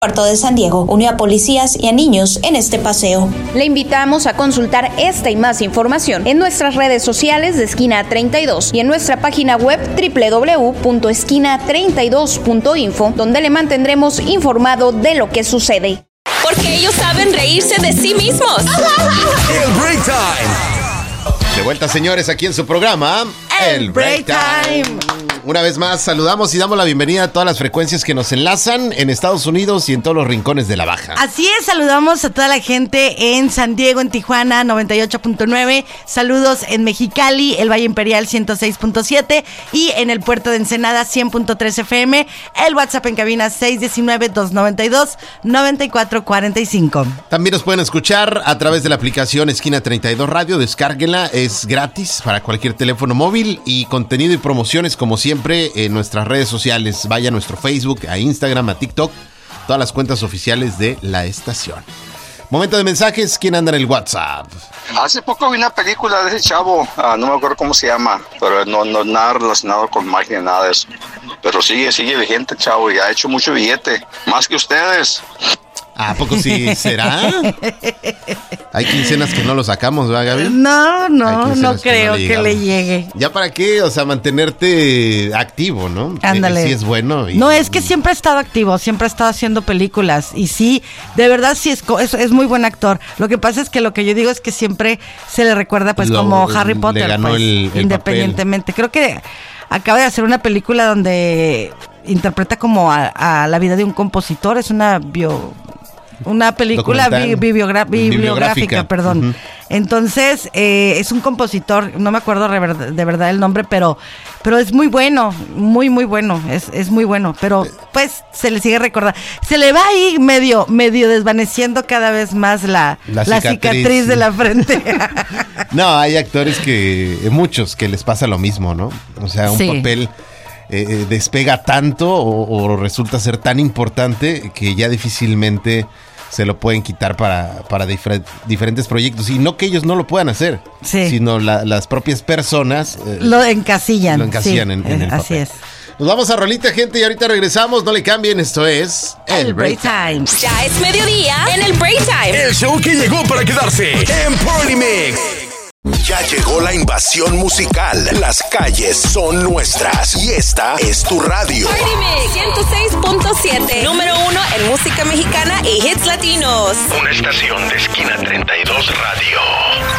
Puerto de San Diego unió a policías y a niños en este paseo. Le invitamos a consultar esta y más información en nuestras redes sociales de Esquina 32 y en nuestra página web www.esquina32.info, donde le mantendremos informado de lo que sucede. Porque ellos saben reírse de sí mismos. El Break Time. De vuelta, señores, aquí en su programa, El Break Time. Una vez más, saludamos y damos la bienvenida a todas las frecuencias que nos enlazan en Estados Unidos y en todos los rincones de la Baja. Así es, saludamos a toda la gente en San Diego, en Tijuana, 98.9. Saludos en Mexicali, el Valle Imperial, 106.7. Y en el Puerto de Ensenada, 100.3 FM. El WhatsApp en cabina, 619-292-9445. También nos pueden escuchar a través de la aplicación Esquina 32 Radio. Descárguenla, es gratis para cualquier teléfono móvil. Y contenido y promociones, como siempre, en nuestras redes sociales. Vaya a nuestro Facebook, a Instagram, a TikTok, todas las cuentas oficiales de la estación. Momento de mensajes. ¿Quién anda en el WhatsApp? Hace poco vi una película de ese chavo, no me acuerdo cómo se llama, pero no nada relacionado con magia ni nada de eso. Pero sigue vigente, chavo, y ha hecho mucho billete, más que ustedes. ¿A poco sí será? Hay quincenas que no lo sacamos, ¿verdad, Gaby? No creo que le llegue. ¿Ya para qué? O sea, mantenerte activo, ¿no? Ándale. Sí es bueno. No, es que siempre ha estado activo, siempre ha estado haciendo películas. Y sí, de verdad sí es muy buen actor. Lo que pasa es que lo que yo digo es que siempre se le recuerda pues como Harry Potter, le ganó pues, el independientemente. papel. Creo que acaba de hacer una película donde interpreta como a la vida de un compositor. Es una película bibliográfica, perdón. Uh-huh. Entonces, es un compositor, no me acuerdo de verdad el nombre, pero es muy bueno, muy bueno, es muy bueno, pero pues se le sigue recordando. Se le va ahí medio desvaneciendo cada vez más la cicatriz de la frente. No, hay actores muchos que les pasa lo mismo, ¿no? O sea, un papel despega tanto o resulta ser tan importante que ya difícilmente se lo pueden quitar para diferentes proyectos. Y no que ellos no lo puedan hacer, sino las propias personas lo encasillan. En el así papel. es. Nos vamos a rolita, gente, y ahorita regresamos. No le cambien, esto es El Break Time. Ya es mediodía en el Break Time. El show que llegó para quedarse en Party Mix. Ya llegó la invasión musical. Las calles son nuestras y esta es tu radio. Party Mix 106.7, número 1 en música mexicana y hits latinos. Una estación de Esquina 32 Radio.